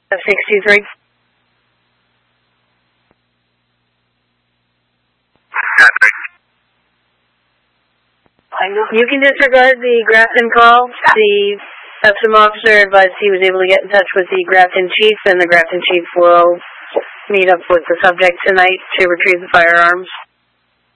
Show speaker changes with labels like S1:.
S1: 63. You can disregard the Grafton call. The custom officer advised he was able to get in touch with the Grafton chief, and the Grafton chief will meet up with the subject tonight to retrieve the firearms.